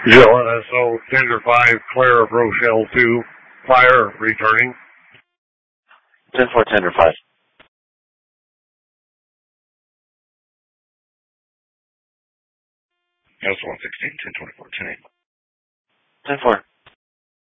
Zilla SO, Tender 5, Claire of Rochelle 2, fire, returning. 10-4, Tender 5. S116, 1024, 10-8. 10-4.